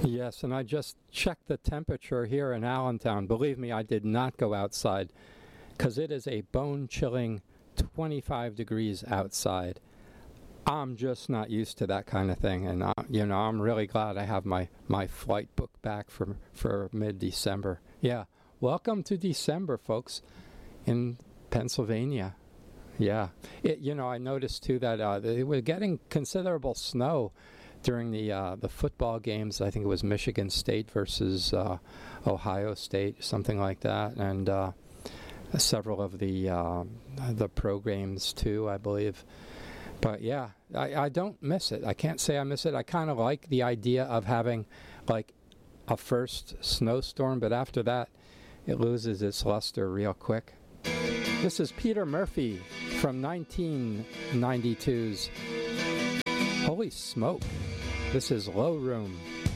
Yes, and I just checked the temperature here in Allentown. Believe me, I did not go outside because it is a bone-chilling 25 degrees outside. I'm just not used to that kind of thing, and I'm really glad I have my flight booked back for mid-December. Yeah, welcome to December, folks, in Pennsylvania. Yeah, I noticed too that they were getting considerable snow during the football games. I think it was Michigan State versus Ohio State, something like that, and several of the pro games too, I believe. But yeah, I don't miss it. I can't say I miss it. I kind of like the idea of having like a first snowstorm, but after that, it loses its luster real quick. This is Peter Murphy from 1992's Holy Smoke. This is Low Room.